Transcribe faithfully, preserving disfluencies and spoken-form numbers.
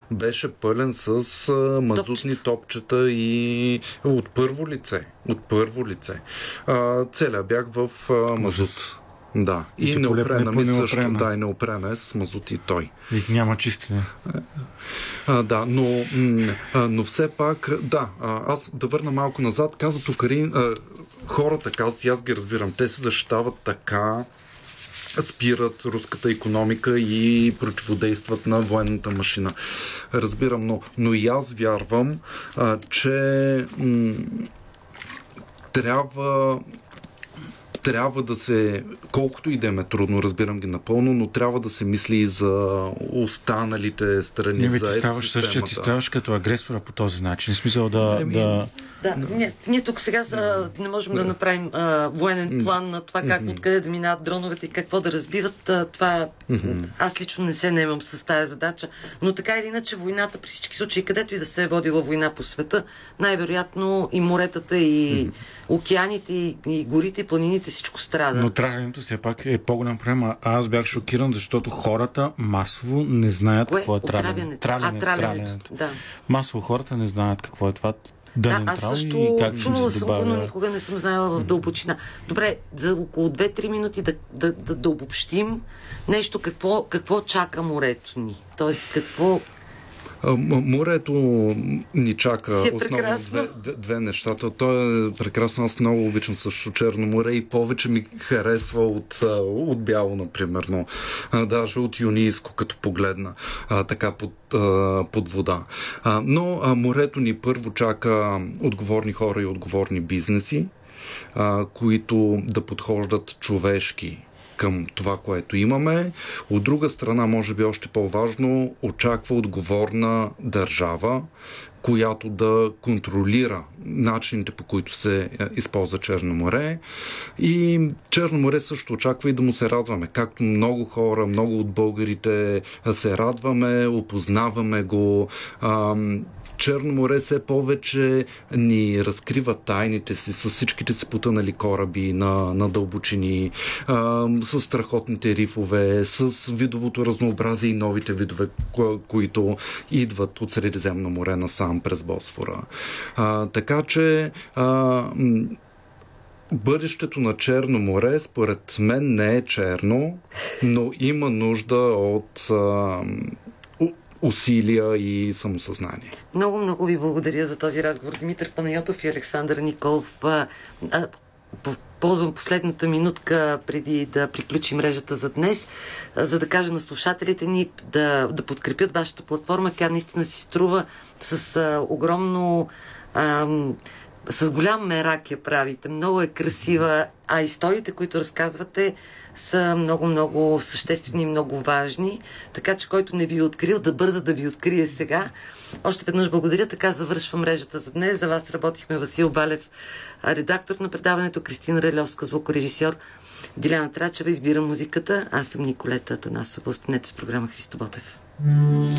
беше пълен с а, мазутни топчета и от първо лице. От първо лице. А, целя бях в а, мазут. Да. И, и неопрена ми също. Да, и неопрена е с мазут и той. И няма чистене. А, да, но, а, но все пак, да, аз да върна малко назад, каза Токарин, а, хората казват, и аз ги разбирам, те се защитават така, спират руската икономика и противодействат на военната машина. Разбирам, но, но и аз вярвам, а, че м- трябва трябва да се, колкото и да е трудно, разбирам ги напълно, но трябва да се мисли и за останалите страни. Не, за ти ставаш същия, ти ставаш като агресора по този начин. Смисъл да... Еми, да... Да, ние, ние тук сега са, не можем да направим а, военен план на това как, откъде да минават дроновете и какво да разбиват. А, това аз лично не се наемам с тая задача, но така или иначе войната при всички случаи, където и да се е водила война по света, най-вероятно и моретата, и океаните, и, и горите, и планините, всичко страда. Но траленето все пак е по-голям проблем. А аз бях шокиран, защото хората масово не знаят Кое? какво е траленето. Траленето. А, траленето. Да. Масово хората не знаят какво е това. Да, да, аз също чувала съм го, но никога не съм знаела в дълбочина. Добре, за около две-три минути да, да, да, да обобщим нещо, какво, какво чака морето ни. Тоест, какво... Морето ни чака е основно две, две, две неща. То е прекрасно. Аз много обичам също Черно море и повече ми харесва от, от бяло, например. Но, даже от юнийско, като погледна така под, под вода. Но морето ни първо чака отговорни хора и отговорни бизнеси, които да подхождат човешки към това, което имаме. От друга страна, може би още по-важно, очаква отговорна държава, която да контролира начините, по които се използва Черно море. И Черно море също очаква и да му се радваме. Както много хора, много от българите се радваме, опознаваме го. Черно море все повече ни разкрива тайните си с всичките си потънали кораби на, на дълбочини, а, с страхотните рифове, с видовото разнообразие и новите видове, ко- които идват от Средиземно море насам през Босфора. А, така че а, бъдещето на Черно море, според мен, не е черно, но има нужда от а, усилия и самосъзнание. Много, много ви благодаря за този разговор. Димитър Панайотов и Александър Николов. А, а, ползвам последната минутка преди да приключим мрежата за днес, а, за да кажа на слушателите ни да, да подкрепят вашата платформа. Тя наистина си струва с а, огромно... А, с голям мерак я правите. Много е красива, а историите, които разказвате, са много-много съществени и много важни. Така че който не ви е открил, да бърза да ви открие сега. Още веднъж благодаря. Така завършвам мрежата за днес. За вас работихме Васил Балев, редактор на предаването, Кристина Релевска, звукорежисьор, Диляна Трачева избира музиката. Аз съм Николета Атанасова. Останете с програма Христо Ботев.